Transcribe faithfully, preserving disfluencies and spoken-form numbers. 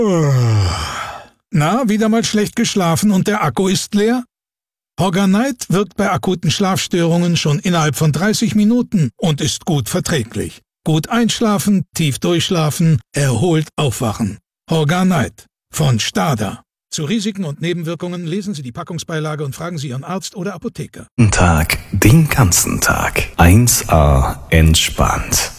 Na, wieder mal schlecht geschlafen und der Akku ist leer? Horganite wirkt bei akuten Schlafstörungen schon innerhalb von dreißig Minuten und ist gut verträglich. Gut einschlafen, tief durchschlafen, erholt aufwachen. Horganite von Stada. Zu Risiken und Nebenwirkungen lesen Sie die Packungsbeilage und fragen Sie Ihren Arzt oder Apotheker. Tag, den ganzen Tag. eins A entspannt.